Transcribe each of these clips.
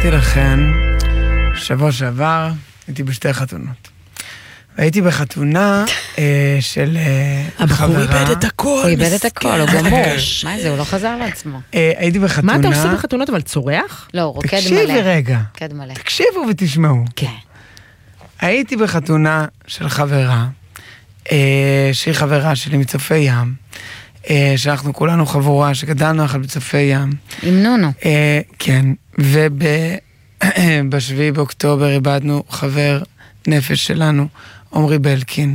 אמרתי לכם, שבוע שעבר הייתי בשתי חתונות. הייתי בחתונה של הבחור איבד את הכל. הוא איבד את הכל, הוא גמור. מה זה, הוא לא חזר לעצמו. הייתי בחתונה... מה אתה עושה בחתונות, אבל צורח? לא, הוא רוקד מלא. תקשיבי רגע. רוקד מלא. תקשיבו ותשמעו. כן. הייתי בחתונה של חברה, שהיא חברה שלי מצופי ים, שאנחנו כולנו חבורה, שגדלנו אחד בצופי ים. עם נונו. כן, ובשביעי באוקטובר איבדנו חבר נפש שלנו, עומרי בלקין.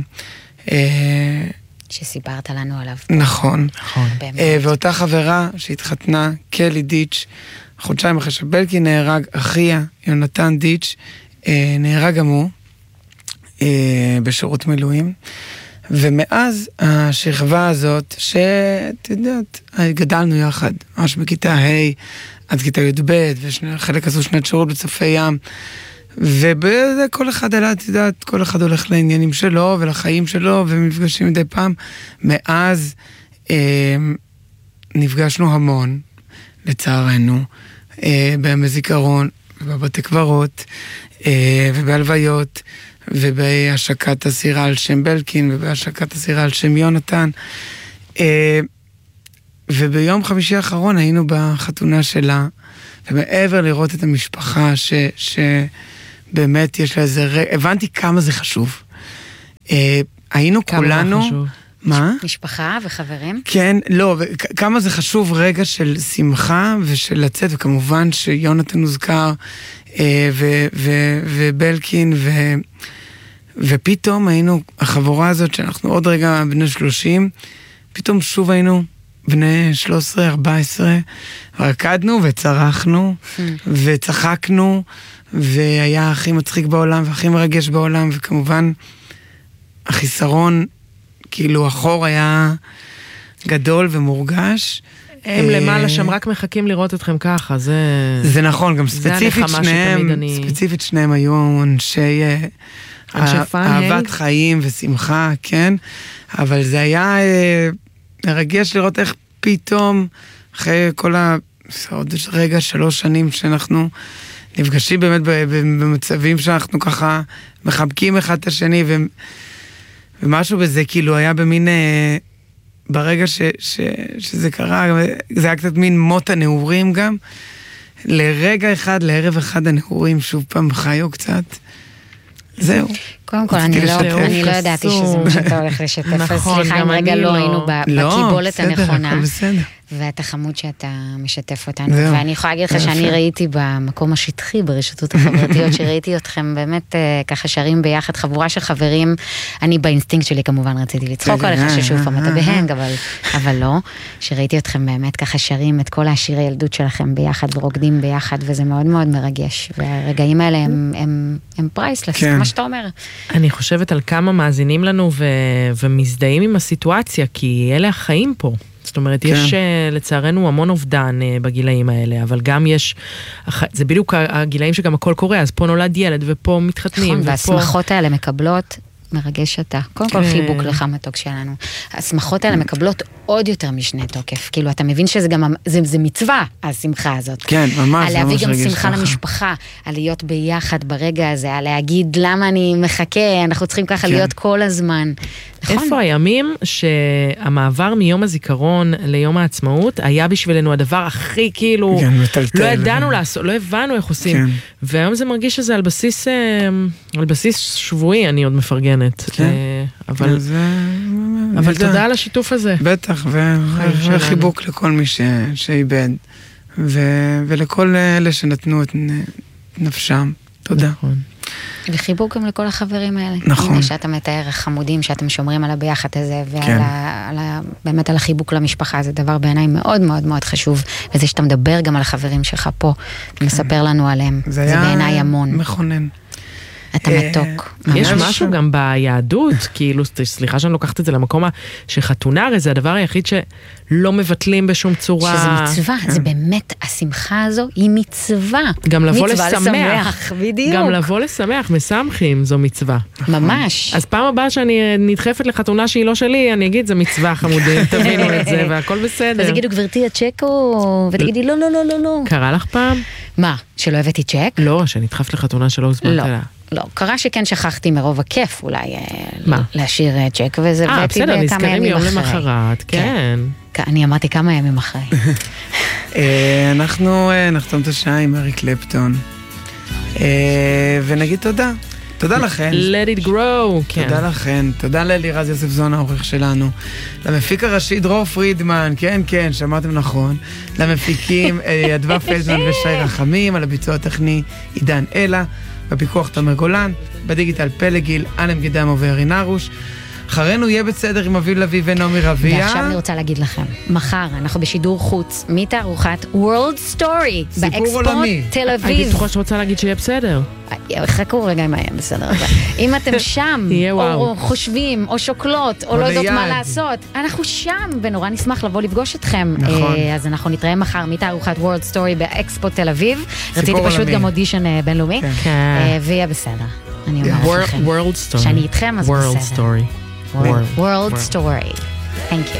שסיפרת לנו עליו. נכון. באמת. ואותה חברה שהתחתנה, קלי דיץ', חודשיים אחרי שבלקין נהרג, אחיה, יונתן דיץ', נהרג גם הוא, בשירות מילואים. ומאז השכבה הזאת, שאת יודעת, גדלנו יחד, ממש בכיתה ה' עד כיתה י"ב, וחלק עשו שנת שירות בצופי ים, ובזה כל אחד עלה, את יודעת, כל אחד הולך לעניינים שלו ולחיים שלו, ומפגשים מדי פעם. מאז נפגשנו המון, לצערנו, בימי זיכרון, ובבתי קברות, ובהלוויות, ובהשקת הסירה על שם בלקין, ובהשקת הסירה על שם יונתן. וביום חמישי האחרון היינו בחתונה שלה, ומעבר לראות את המשפחה שבאמת יש לה איזה רגע, הבנתי כמה זה חשוב. היינו כולנו... כמה חשוב? מה? משפחה וחברים? כן, לא, כמה זה חשוב רגע של שמחה ושל לצאת, וכמובן שיונתן הוזכר, ובלקין, ופתאום היינו, החבורה הזאת שאנחנו עוד רגע בני 30, פתאום שוב היינו בני 13, 14, רקדנו וצרחנו, וצחקנו, והיה הכי מצחיק בעולם, והכי מרגש בעולם, וכמובן, החיסרון, כאילו החור היה גדול ומורגש. הם למעלה שם רק מחכים לראות אתכם ככה, זה נכון, גם ספציפית שניהם היו אנשי אהבת חיים ושמחה, כן? אבל זה היה מרגש לראות איך פתאום, אחרי כל עוד רגע 3 שנים שאנחנו נפגשים באמת במצבים שאנחנו ככה מחבקים אחד את השני, ומשהו בזה כאילו היה במין... ברגע שזה קרה, זה היה קצת מין מות הנעורים גם. לרגע אחד, לערב אחד הנעורים, שוב פעם חיו קצת. זהו. קודם כל, אני לא ידעתי שזה מה שאתה הולך לשתף. אז סליחה, אם רגע לא היינו בקיבולת הנכונה. ואתה חמוד שאתה משתף אותנו. ואני יכולה להגיד לך שאני ראיתי במקום השטחי, ברשתות החברתיות, שראיתי אתכם באמת ככה שרים ביחד, חבורה של חברים. אני באינסטינקט שלי כמובן רציתי לצחוק עליך, ששוב פעם אתה בהנג, אבל לא. שראיתי אתכם באמת ככה שרים את כל השירי ילדות שלכם ביחד, ורוקדים ביחד, וזה מאוד מאוד מרגש. והרגעים האלה הם פרייסלס, מה שאתה אומר. אני חושבת על כמה מאזינים לנו ומזדהים עם הסיטואציה, כי אלה החיים פה. זאת אומרת, יש לצערנו המון אובדן בגילאים האלה, אבל גם יש, זה בדיוק הגילאים שגם הכל קורה, אז פה נולד ילד ופה מתחתנים. נכון, והשמחות האלה מקבלות, מרגש אתה. קודם כל חיבוק לך מתוק שלנו. השמחות האלה מקבלות עוד יותר משנה תוקף. כאילו, אתה מבין שזה גם, זה מצווה, השמחה הזאת. כן, ממש. על להביא גם שמחה למשפחה, על להיות ביחד ברגע הזה, על להגיד למה אני מחכה, אנחנו צריכים ככה להיות כל הזמן. איפה הימים שהמעבר מיום הזיכרון ליום העצמאות היה בשבילנו הדבר הכי כאילו, לא ידענו לעשות, לא הבנו איך עושים. והיום זה מרגיש שזה על בסיס שבועי, אני עוד מפרגנת. אבל תודה על השיתוף הזה. בטח, וחיבוק לכל מי שאיבד, ולכל אלה שנתנו את נפשם. תודה. וחיבוק גם לכל החברים האלה. נכון. הנה שאתה מתאר החמודים, שאתם שומרים על הביחד הזה, ובאמת על החיבוק למשפחה, זה דבר בעיניי מאוד מאוד מאוד חשוב, וזה שאתה מדבר גם על החברים שלך פה, ומספר לנו עליהם, זה בעיניי המון. מכונן. אתה מתוק. יש משהו גם ביהדות, כאילו, סליחה שאני לוקחת את זה למקום שחתונה, הרי זה הדבר היחיד שלא מבטלים בשום צורה. שזה מצווה, זה באמת, השמחה הזו היא מצווה. גם לבוא לשמח. בדיוק. גם לבוא לשמח, משמחים, זו מצווה. ממש. אז פעם הבאה שאני נדחפת לחתונה שהיא לא שלי, אני אגיד, זה מצווה חמודים, תבינו את זה, והכל בסדר. אז תגידו, גברתי, הצ'קו, ותגידי, לא, לא, לא, לא, לא. קרה לך פעם? מה? שלא הבאתי צ'ק? לא, שנדחף לחתונה שלא הוזמנת אליה. לא, קרה שכן שכחתי מרוב הכיף אולי להשאיר צ'ק, וזה הבאתי בכמה ימים אחרי. נזכרים יום למחרת, כן. אני אמרתי כמה ימים אחרי. אנחנו נחתום את השעה עם אריק קלפטון, ונגיד תודה. תודה לכן. Let it grow. תודה לכן. תודה לאלירז יוסף זון, העורך שלנו. למפיק הראשי דרור פרידמן, כן, שמעתם נכון. למפיקים אדווה פלדמן ושי רחמים, על הביצוע הטכני עידן אלה, בפיקוח תמר גולן, בדיגיטל פלגיל, אלם גידמו וארין ארוש. אחרינו יהיה בסדר עם אביב לוי ונעמי רביע. ועכשיו אני רוצה להגיד לכם, מחר אנחנו בשידור חוץ מתערוכת World Story באקספו תל אביב. הייתי בטוחה שרוצה להגיד שיהיה בסדר. חכו רגע אם היה בסדר. אם אתם שם, או חושבים, או שוקלות, או לא יודעות מה לעשות, אנחנו שם, ונורא נשמח לבוא לפגוש אתכם. אז אנחנו נתראה מחר מתערוכת World Story באקספו תל אביב. רציתי פשוט גם אודישן בינלאומי, ויהיה בסדר. אני אומר לכם. World Story. שאני איתכם, אז בסדר. World Story. World Story. Thank you.